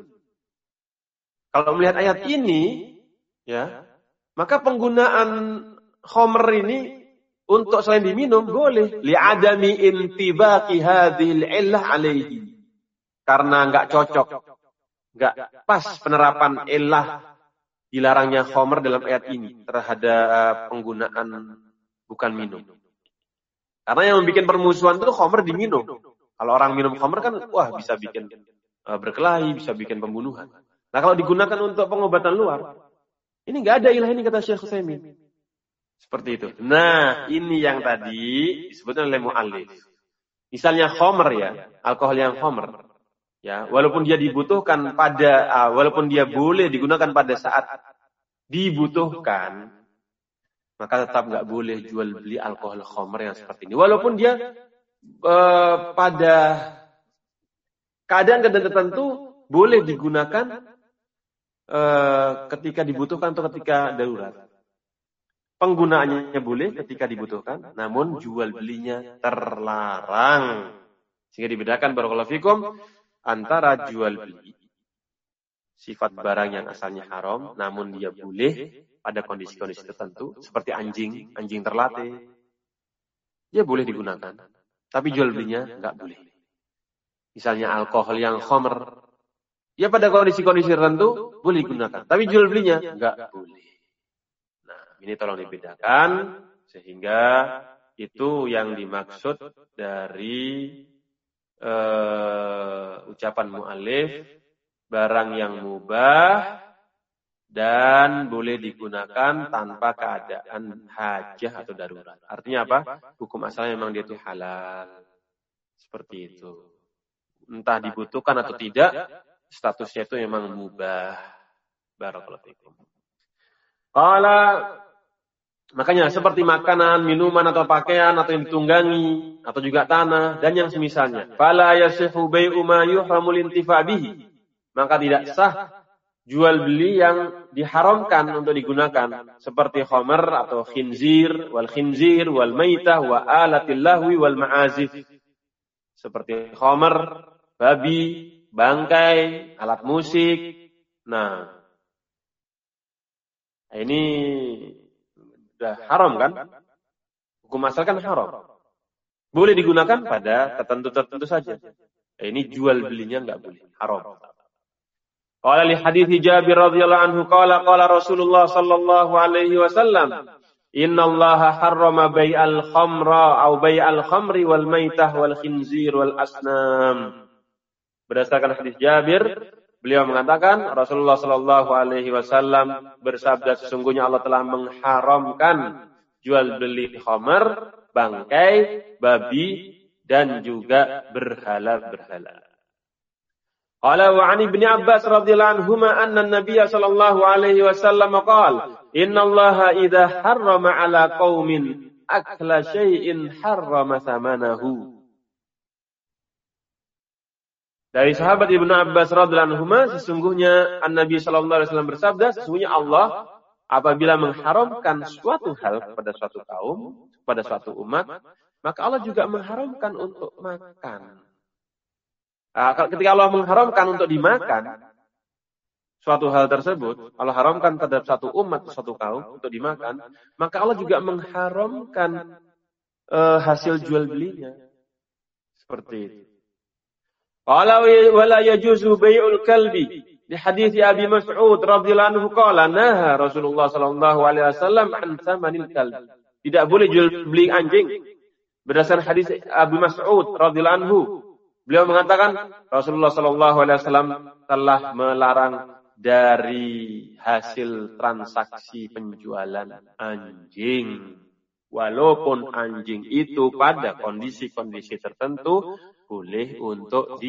Kalau melihat ayat ini, ya, maka penggunaan khamr ini untuk selain diminum boleh. Li'adami intibaqi hadhil illah alaihi. Karena enggak cocok, enggak pas penerapan illah dilarangnya khamr dalam ayat ini terhadap penggunaan bukan minum. Karena yang membuat permusuhan itu khamr diminum. Kalau orang minum khamr kan, wah bisa bikin uh, berkelahi, bisa bikin pembunuhan. Nah kalau digunakan untuk pengobatan luar, ini nggak ada ilah ini kata Syekh Utsaimin. Seperti itu. Nah, ini yang tadi disebutkan oleh mu'allif. Misalnya khamr ya, alkohol yang khamr. Ya, walaupun dia dibutuhkan pada uh, walaupun dia boleh digunakan pada saat dibutuhkan, maka tetap nggak boleh jual beli alkohol khamr yang seperti ini. Walaupun dia uh, pada keadaan-keadaan tertentu boleh digunakan Uh, ketika dibutuhkan atau ketika darurat. Penggunaannya boleh ketika dibutuhkan, namun jual belinya terlarang. Sehingga dibedakan barakallahu fikum antara jual beli sifat barang yang asalnya haram, namun dia boleh pada kondisi-kondisi tertentu, seperti anjing, anjing terlatih, dia boleh digunakan, tapi jual belinya nggak boleh. Misalnya alkohol yang khamr, ya pada kondisi-kondisi tertentu boleh digunakan, tapi jual belinya enggak boleh. Nah, ini tolong dibedakan sehingga itu yang dimaksud dari uh, ucapan mu'allif, barang yang mubah dan boleh digunakan tanpa keadaan hajah atau darurat. Artinya apa? Hukum asalnya memang dia itu halal. Seperti itu. Entah dibutuhkan atau tidak, statusnya itu memang mubah. Barakallahu fikum. Qala, makanya seperti makanan, minuman atau pakaian atau yang ditunggangi atau juga tanah dan yang semisalnya. Fala yasihu bai'u ma yuhramul intifa bihi. Maka tidak sah jual beli yang diharamkan untuk digunakan seperti khamr atau khinzir wal khinzir wal maitah wa alatil lahwi wal ma'azif. Seperti khamr, babi, bangkai, alat musik. Nah, ini sudah haram kan? Hukum asal kan haram. Boleh digunakan pada tertentu-tertentu saja. Ini jual belinya enggak boleh, haram. Qala li hadits Jabir radhiyallahu anhu qala qala Rasulullah sallallahu alaihi wasallam, innallaha harrama bai'al khamra aw bai'al khamri wal maitah wal khinzir wal asnam. Berdasarkan hadis Jabir, beliau mengatakan Rasulullah Shallallahu Alaihi Wasallam bersabda, sesungguhnya Allah telah mengharamkan jual beli khamar, bangkai, babi, dan juga berhala-berhala. Qala wa 'an Ibnu Abbas radhiyallahu anhuma anna an-nabiy sallallahu alaihi wasallam qala inna Allaha idza harrama 'ala qaumin akla syai'in harrama thamanahu. Dari sahabat Ibnu Abbas radhiyallahu anhuma, sesungguhnya An-Nabi sallallahu alaihi wasallam bersabda, sesungguhnya Allah apabila mengharamkan suatu hal kepada suatu kaum, kepada suatu umat, maka Allah juga mengharamkan untuk makan. Nah, ketika Allah mengharamkan untuk dimakan suatu hal tersebut, Allah haramkan terhadap satu umat, satu kaum untuk dimakan, maka Allah juga mengharamkan uh, hasil jual belinya. Seperti itu. Qala wala yajuzu bai'ul kalbi. Di hadis Abi Mas'ud radhiyallahu anhu qala naha Rasulullah sallallahu alaihi wasallam an tsamanil kalb. Tidak boleh jual beli anjing. Berdasarkan hadis Abi Mas'ud radhiyallahu anhu, beliau mengatakan Rasulullah sallallahu alaihi wasallam telah melarang dari hasil transaksi penjualan anjing. Walaupun anjing itu pada kondisi-kondisi tertentu boleh untuk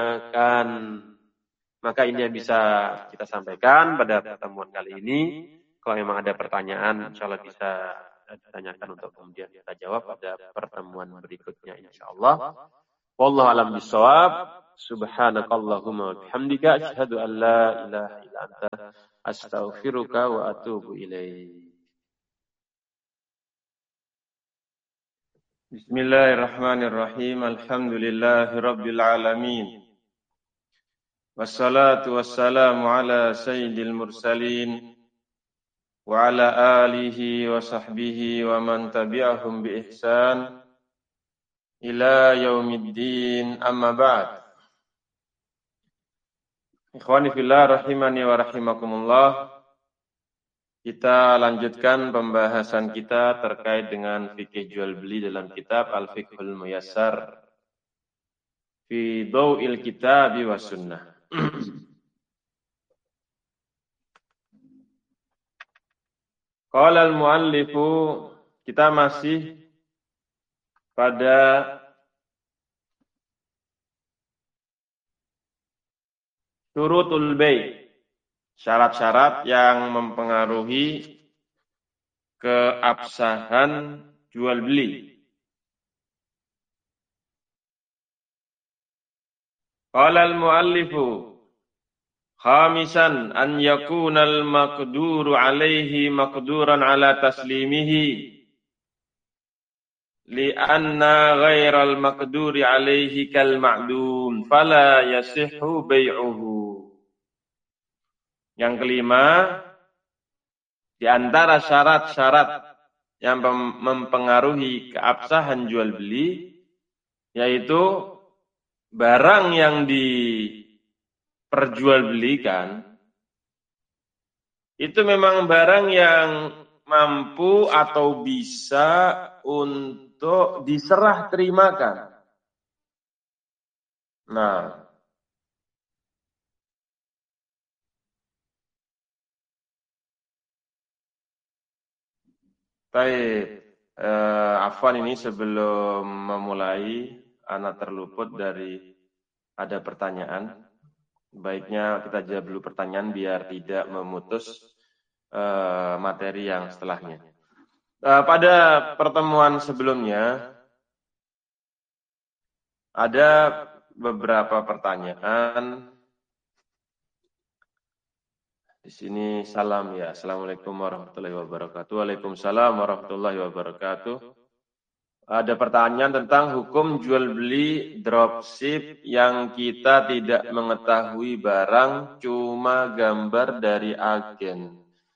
digunakan. Maka ini yang bisa kita sampaikan pada pertemuan kali ini. Kalau memang ada pertanyaan, insya Allah bisa ditanyakan untuk kemudian kita jawab pada pertemuan berikutnya, insya Allah. Wallahu a'lam bishawab. Subhanakallahumma wa bihamdika asyhadu an la ilaha illa anta astaghfiruka wa atubu ilaik. Bismillahirrahmanirrahim. Alhamdulillahi rabbil alamin. Wassalatu wassalamu ala sayyidil mursalin wa ala alihi wa sahbihi wa man tabi'ahum bi ihsan ila yaumiddin, amma ba'd. Ikhwani fillah rahimani wa rahimakumullah. Kita lanjutkan pembahasan kita terkait dengan fikih jual beli dalam kitab Al-Fiqhul Muyassar fi Dhau'il Kitabi was Sunnah. Qala al-muallifu, kita masih pada syurutul bai', syarat-syarat yang mempengaruhi keabsahan jual beli. Qala al-muallifu khamisan an yakuna al-maqduru alaihi maqduran ala taslimihi li'anna ghairal maqduri alaihi kal ma'dum fala yasihhu bai'uhu. Yang kelima, di antara syarat-syarat yang mempengaruhi keabsahan jual beli yaitu barang yang diperjualbelikan itu memang barang yang mampu atau bisa untuk diserah terimakan. Nah, baik, eh, Afwan ini sebelum memulai, ana terluput dari ada pertanyaan. Baiknya kita jawab dulu pertanyaan biar tidak memutus eh, materi yang setelahnya. Eh, pada pertemuan sebelumnya ada beberapa pertanyaan. Di sini salam ya. Assalamualaikum warahmatullahi wabarakatuh. Waalaikumsalam warahmatullahi wabarakatuh. Ada pertanyaan tentang hukum jual beli dropship yang kita tidak mengetahui barang, cuma gambar dari agen.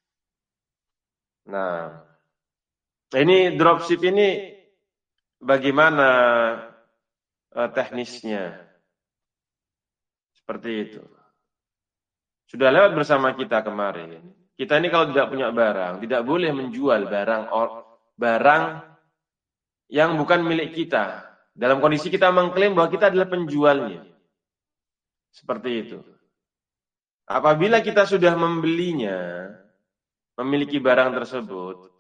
Nah, ini dropship ini bagaimana eh, teknisnya? Seperti itu. Sudah lewat bersama kita kemarin. Kita ini kalau tidak punya barang, tidak boleh menjual barang barang yang bukan milik kita. Dalam kondisi kita mengklaim bahwa kita adalah penjualnya. Seperti itu. Apabila kita sudah membelinya, memiliki barang tersebut,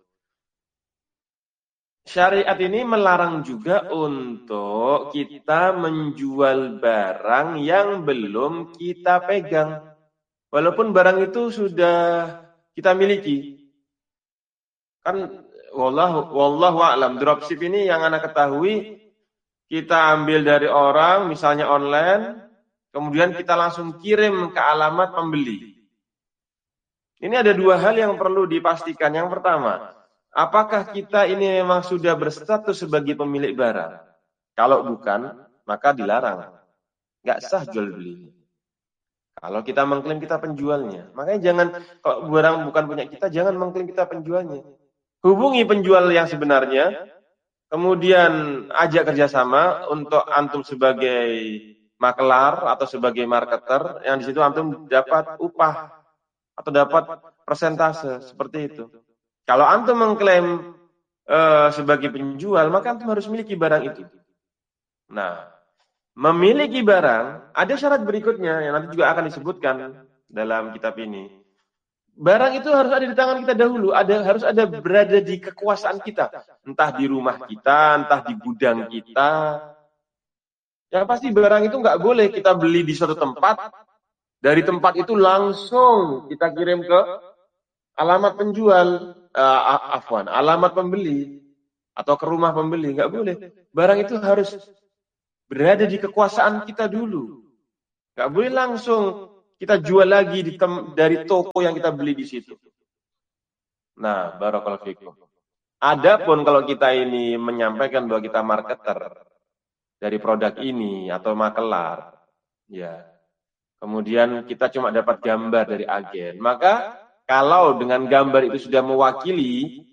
syariat ini melarang juga untuk kita menjual barang yang belum kita pegang. Walaupun barang itu sudah kita miliki. Kan wallahu wallahu a'lam, dropship ini yang anak ketahui kita ambil dari orang misalnya online, kemudian kita langsung kirim ke alamat pembeli. Ini ada dua hal yang perlu dipastikan. Yang pertama, apakah kita ini memang sudah berstatus sebagai pemilik barang? Kalau bukan, maka dilarang. Enggak sah jual beli. Kalau kita mengklaim kita penjualnya, makanya jangan, kalau barang bukan punya kita, jangan mengklaim kita penjualnya. Hubungi penjual yang sebenarnya, kemudian ajak kerjasama untuk antum sebagai makelar atau sebagai marketer, yang di situ antum dapat upah atau dapat persentase seperti itu. Kalau antum mengklaim e, sebagai penjual, maka antum harus miliki barang itu. Nah, memiliki barang ada syarat berikutnya yang nanti juga akan disebutkan dalam kitab ini. Barang itu harus ada di tangan kita dahulu, ada harus ada berada di kekuasaan kita, entah di rumah kita, entah di gudang kita. Yang pasti barang itu nggak boleh kita beli di suatu tempat, dari tempat itu langsung kita kirim ke alamat penjual, uh, afwan, alamat pembeli atau ke rumah pembeli, nggak boleh. Barang itu harus berada di kekuasaan kita dulu. Nggak boleh langsung kita jual lagi di tem dari toko yang kita beli di situ. Nah, barakallahu fikum. Adapun kalau kita ini menyampaikan bahwa kita marketer dari produk ini atau makelar, ya. Kemudian kita cuma dapat gambar dari agen, maka kalau dengan gambar itu sudah mewakili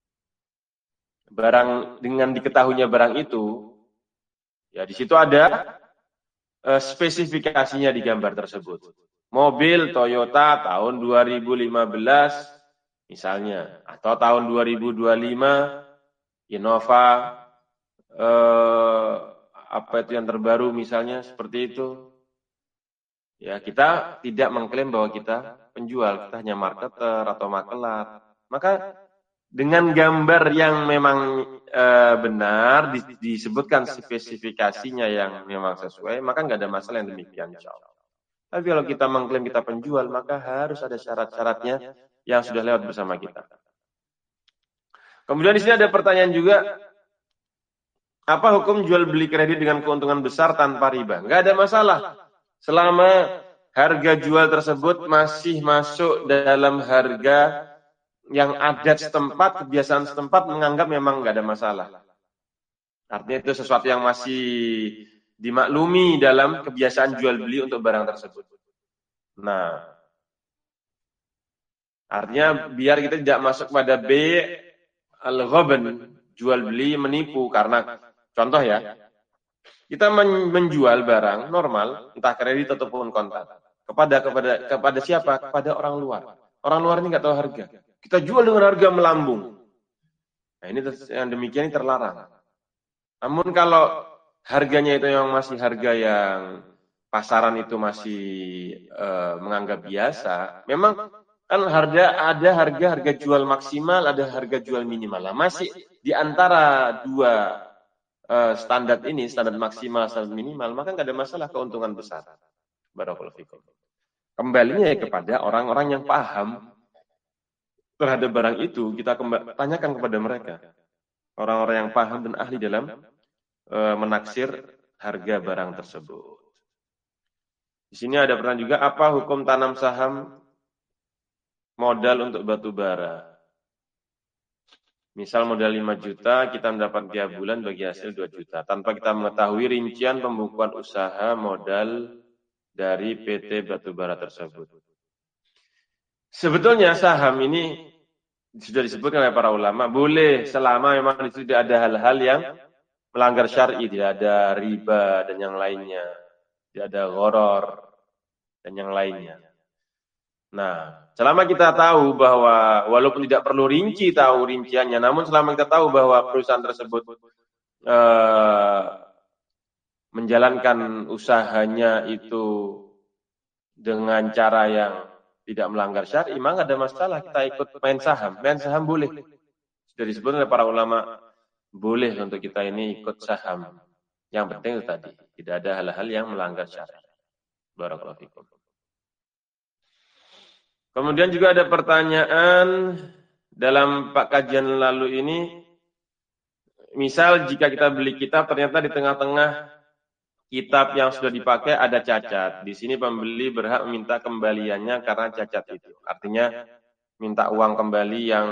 barang dengan diketahuinya barang itu, ya di situ ada uh, spesifikasinya di gambar tersebut. Mobil Toyota tahun dua ribu lima belas misalnya, atau tahun dua ribu dua puluh lima Innova uh, apa itu yang terbaru misalnya seperti itu. Ya, kita tidak mengklaim bahwa kita penjual, kita hanya marketer atau makelar. Maka dengan gambar yang memang e, benar, di, disebutkan spesifikasinya yang memang sesuai, maka nggak ada masalah yang demikian. Tapi kalau kita mengklaim kita penjual, maka harus ada syarat-syaratnya yang sudah lewat bersama kita. Kemudian di sini ada pertanyaan juga, apa hukum jual beli kredit dengan keuntungan besar tanpa riba? Nggak ada masalah. Selama harga jual tersebut masih masuk dalam harga yang adat setempat, kebiasaan setempat menganggap memang nggak ada masalah. Artinya itu sesuatu yang masih dimaklumi dalam kebiasaan jual beli untuk barang tersebut. Nah, artinya biar kita tidak masuk pada B al-ghaban, jual beli menipu, karena contoh ya, kita menjual barang normal, entah kredit ataupun kontan, kepada kepada kepada siapa? Kepada orang luar. Orang luar ini nggak tahu harga. Kita jual dengan harga melambung. Nah, ini yang demikian ini terlarang. Namun kalau harganya itu yang masih harga yang pasaran itu masih e, menganggap biasa, memang kan harga ada harga harga jual maksimal, ada harga jual minimal. Lah, masih di antara dua Uh, standar ini, standar maksimal, standar minimal, maka nggak ada masalah keuntungan besar. Barakallahu fikum. Kembalinya ya kepada orang-orang yang paham terhadap barang itu, kita tanyakan kepada mereka. Orang-orang yang paham dan ahli dalam uh, menaksir harga barang tersebut. Di sini ada pertanyaan juga, apa hukum tanam saham modal untuk batu bara? Misal modal lima juta, kita mendapat tiap bulan bagi hasil dua juta. Tanpa kita mengetahui rincian pembukuan usaha modal dari P T batubara tersebut. Sebetulnya saham ini sudah disebutkan oleh para ulama, boleh selama memang itu tidak ada hal-hal yang melanggar syar'i, tidak ada riba dan yang lainnya, tidak ada gharar dan yang lainnya. Nah, selama kita tahu bahwa walaupun tidak perlu rinci tahu rinciannya, namun selama kita tahu bahwa perusahaan tersebut eh, menjalankan usahanya itu dengan cara yang tidak melanggar syar'i, maka ada masalah kita ikut main saham. Main saham boleh. Sudah disebut oleh para ulama, boleh untuk kita ini ikut saham. Yang penting itu tadi, tidak ada hal-hal yang melanggar syar'i. Barakallahu fikum. Kemudian juga ada pertanyaan dalam Pak kajian lalu ini, misal jika kita beli kitab ternyata di tengah-tengah kitab yang sudah dipakai ada cacat. Di sini pembeli berhak meminta kembaliannya karena cacat itu. Artinya minta uang kembali yang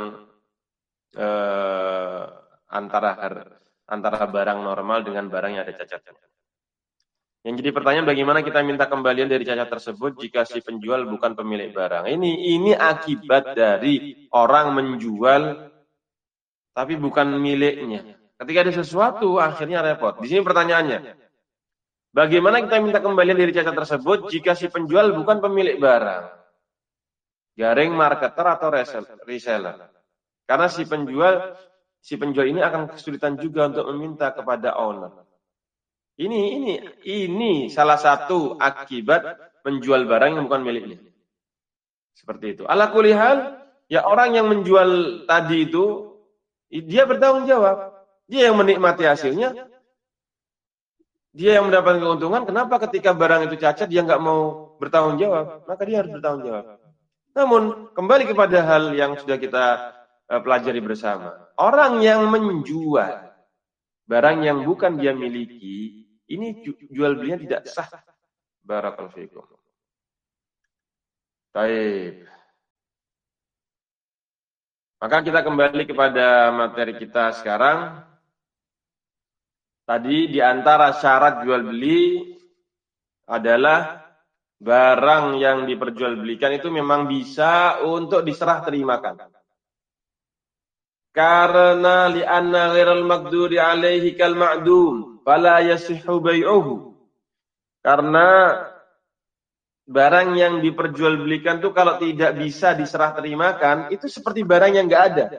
eh, antara antara barang normal dengan barang yang ada cacatnya. Yang jadi pertanyaan, bagaimana kita minta kembalian dari cacat tersebut jika si penjual bukan pemilik barang? Ini ini akibat dari orang menjual tapi bukan miliknya. Ketika ada sesuatu akhirnya repot. Di sini pertanyaannya, bagaimana kita minta kembalian dari cacat tersebut jika si penjual bukan pemilik barang? Garing marketer atau reseller? Karena si penjual si penjual ini akan kesulitan juga untuk meminta kepada owner. Ini ini ini salah satu akibat menjual barang yang bukan miliknya. Seperti itu. Ala kulli hal, ya orang yang menjual tadi itu dia bertanggung jawab. Dia yang menikmati hasilnya. Dia yang mendapatkan keuntungan. Kenapa ketika barang itu cacat dia nggak mau bertanggung jawab? Maka dia harus bertanggung jawab. Namun kembali kepada hal yang sudah kita uh, pelajari bersama. Orang yang menjual barang yang bukan dia miliki, ini jual belinya tidak sah. Barakallahu fikum. Baik. Maka kita kembali kepada materi kita sekarang. Tadi di antara syarat jual beli adalah barang yang diperjualbelikan itu memang bisa untuk diserah terimakan. Karena li'anna ghairal maqduri alaihi kal ma'dum fala yasihhu bai'uhu. Karena barang yang diperjualbelikan itu kalau tidak bisa diserah terimakan, itu seperti barang yang enggak ada.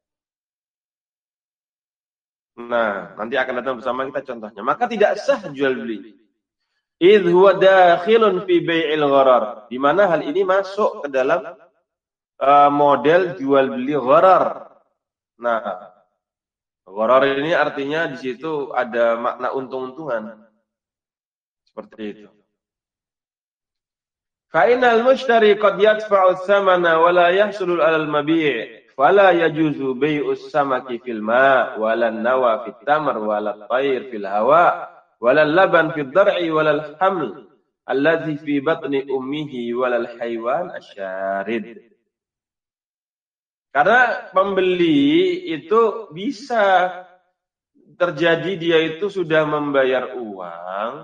Nah, nanti akan datang bersama kita contohnya. Maka tidak sah jual beli. Idh huwa dakhilun fi bai'il gharar. Di mana hal ini masuk ke dalam uh, model jual beli gharar. Nah, gharar ini artinya di situ ada makna untung-untungan. Seperti itu. Fa innal mushtari qad yadfa'u thamana wa la yahsulu 'ala al-mabi'. Fala yajuzu bai'us samaki fil ma' wala nawa fit tamr wala tayr fil hawa wala laban fid dar'i wala haml allazi fi batni ummihi wala haywan asyarid. Karena pembeli itu bisa terjadi dia itu sudah membayar uang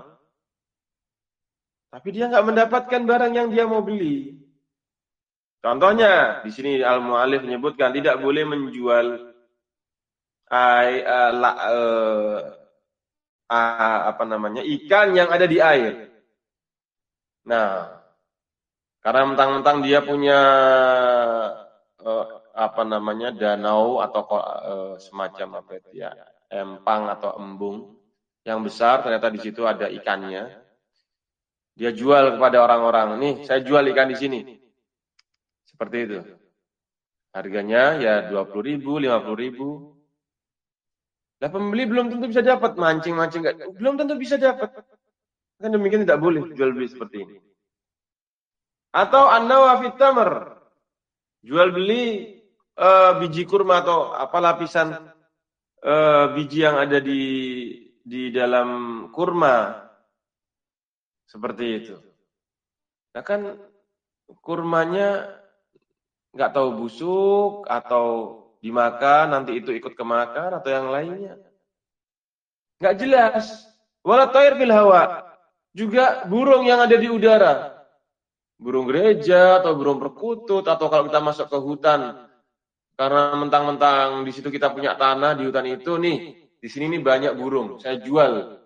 tapi dia nggak mendapatkan barang yang dia mau beli. Contohnya, di sini Al-Mu'allif menyebutkan tidak boleh menjual ay, uh, la, uh, uh, apa namanya ikan yang ada di air. Nah, karena mentang-mentang dia punya uh, apa namanya danau atau uh, semacam apa itu ya, empang atau embung yang besar, ternyata di situ ada ikannya. Dia jual kepada orang-orang, nih saya jual ikan di sini. Seperti itu. Harganya ya dua puluh ribu, lima puluh ribu. Lah pembeli belum tentu bisa dapat. Mancing-mancing enggak. Belum tentu bisa dapat. Kan demikian tidak boleh jual beli seperti ini. Atau an-nawa fit tamr. Jual beli uh, biji kurma atau apa lapisan uh, biji yang ada di di dalam kurma. Seperti itu. Nah kan kurmanya nggak tahu busuk atau dimakan nanti itu ikut kemakan atau yang lainnya nggak jelas. Wala tayr fil hawa, juga burung yang ada di udara, burung gereja atau burung perkutut, atau kalau kita masuk ke hutan karena mentang-mentang di situ kita punya tanah di hutan itu nih, di sini nih banyak burung, saya jual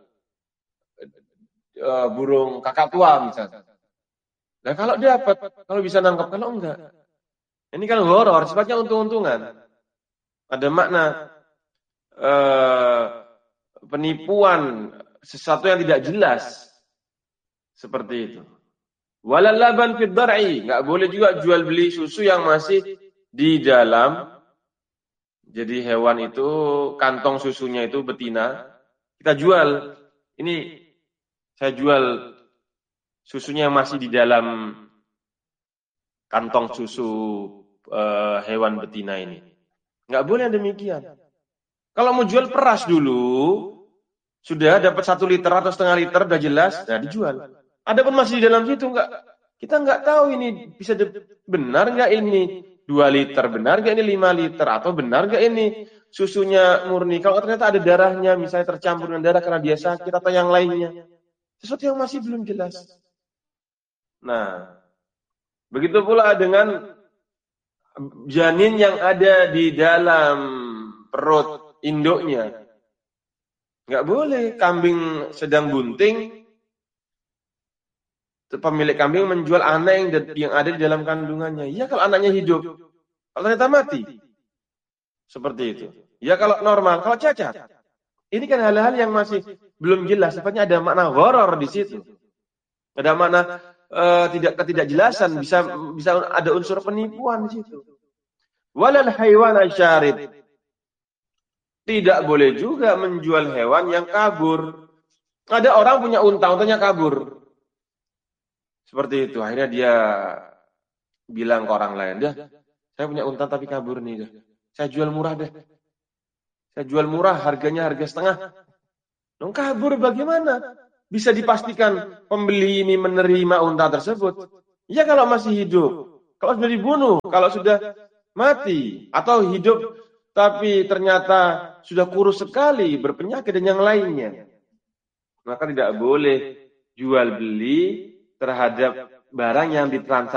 uh, burung kakak tua misalnya. Nah kalau dapat, kalau bisa nangkap, kalau enggak. Ini kan horor, sifatnya untung-untungan. Ada makna eh, penipuan, sesuatu yang tidak jelas. Seperti itu. Walal laban fid dar'i, enggak boleh juga jual beli susu yang masih di dalam. Jadi hewan itu kantong susunya itu betina, kita jual. Ini saya jual susunya yang masih di dalam kantong susu uh, hewan betina ini. Nggak boleh demikian. Kalau mau jual peras dulu, sudah dapat satu liter atau setengah liter, udah jelas, nah dijual. Adapun masih di dalam situ, nggak, kita nggak tahu ini bisa benar nggak ini dua liter, benar nggak ini lima liter, atau benar nggak ini susunya murni. Kalau ternyata ada darahnya, misalnya tercampur dengan darah karena dia sakit atau yang lainnya, sesuatu yang masih belum jelas. Nah, begitu pula dengan janin yang ada di dalam perut induknya. Nggak boleh kambing sedang bunting, pemilik kambing menjual anak yang, yang ada di dalam kandungannya. Ya kalau anaknya hidup, kalau ternyata mati. Seperti itu. Ya kalau normal, kalau cacat. Ini kan hal-hal yang masih belum jelas. Sifatnya ada makna horor di situ. Ada makna Uh, tidak ketidakjelasan, bisa bisa ada unsur penipuan di situ. Walal haywan asyarid, tidak boleh juga menjual hewan yang kabur. Ada orang punya unta, untanya kabur. Seperti itu, akhirnya dia bilang ke orang lain, dah, saya punya unta tapi kabur nih, dah. Saya jual murah deh. Saya jual murah, harganya harga setengah. Dong kabur bagaimana? Bisa dipastikan pembeli ini menerima unta tersebut? Ya kalau masih hidup. Kalau sudah dibunuh, kalau sudah mati, atau hidup tapi ternyata sudah kurus sekali, berpenyakit dan yang lainnya. Maka tidak boleh jual beli terhadap barang yang ditransaksikan